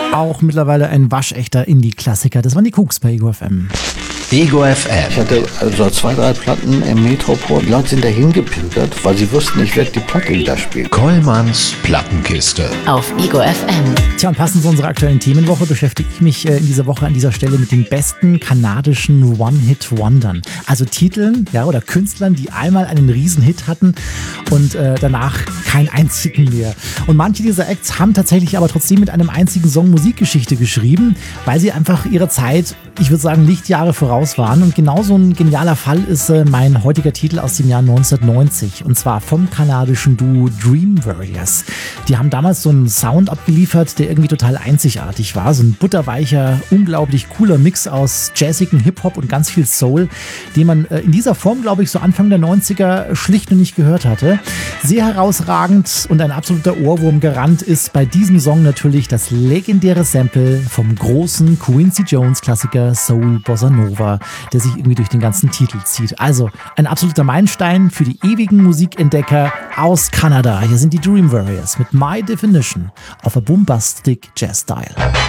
Auch mittlerweile ein waschechter Indie-Klassiker. Das waren die Cooks bei Ego FM. Ego FM. Ich hatte also 2, 3 Platten im Metropol. Die Leute sind dahin gepimpert, weil sie wussten, ich werde die Platte da spielen. Kollmanns Plattenkiste. Auf Ego FM. Tja, und passend zu unserer aktuellen Themenwoche beschäftige ich mich in dieser Woche an dieser Stelle mit den besten kanadischen One-Hit-Wondern. Also Titeln, ja, oder Künstlern, die einmal einen Riesenhit hatten und danach keinen einzigen mehr. Und manche dieser Acts haben tatsächlich aber trotzdem mit einem einzigen Song Musikgeschichte geschrieben, weil sie einfach ihrer Zeit, ich würde sagen, Lichtjahre voraus waren. Und genauso ein genialer Fall ist mein heutiger Titel aus dem Jahr 1990. Und zwar vom kanadischen Duo Dream Warriors. Die haben damals so einen Sound abgeliefert, der irgendwie total einzigartig war. So ein butterweicher, unglaublich cooler Mix aus jazzigem Hip-Hop und ganz viel Soul, den man in dieser Form, glaube ich, so Anfang der 90er schlicht noch nicht gehört hatte. Sehr herausragend und ein absoluter Ohrwurm gerannt ist bei diesem Song natürlich das legendäre Sample vom großen Quincy Jones Klassiker Soul Bossa Nova, der sich irgendwie durch den ganzen Titel zieht. Also ein absoluter Meilenstein für die ewigen Musikentdecker aus Kanada. Hier sind die Dream Warriors mit My Definition of a Bombastic Jazz Style.